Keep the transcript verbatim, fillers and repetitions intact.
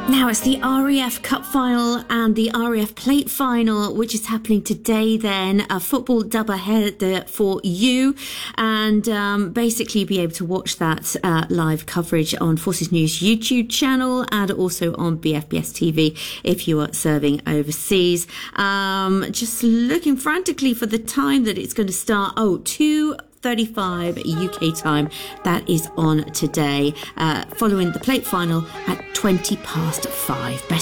Now it's the R A F Cup Final and the R A F Plate Final, which is happening today then. A football doubleheader for you. And um, basically you'll be able to watch that uh, live coverage on Forces News YouTube channel and also on B F B S T V if you are serving overseas. Um, just looking frantically for the time that it's going to start. Oh, two thirty-five U K time. That is on today, uh, following the plate final at twenty past five. Best